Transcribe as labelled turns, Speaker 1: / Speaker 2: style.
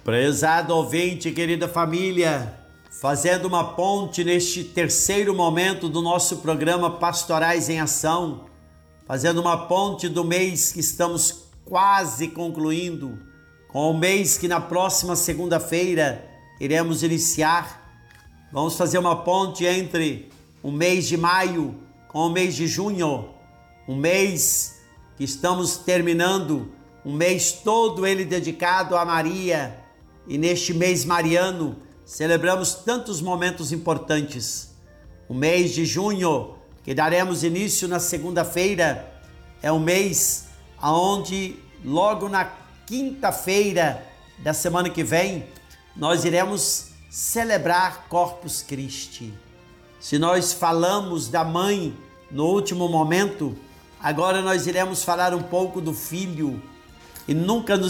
Speaker 1: Prezado ouvinte, querida família, fazendo uma ponte neste terceiro momento do nosso programa Pastorais em Ação, fazendo uma ponte do mês que estamos quase concluindo, com o mês que na próxima segunda-feira iremos iniciar. Vamos fazer uma ponte entre o mês de maio com o mês de junho, um mês que estamos terminando, um mês todo ele dedicado a Maria. E neste mês mariano celebramos tantos momentos importantes. O mês de junho, que daremos início na segunda-feira, é um mês onde logo na quinta-feira da semana que vem nós iremos celebrar Corpus Christi. Se nós falamos da mãe no último momento, agora nós iremos falar um pouco do filho. E nunca nos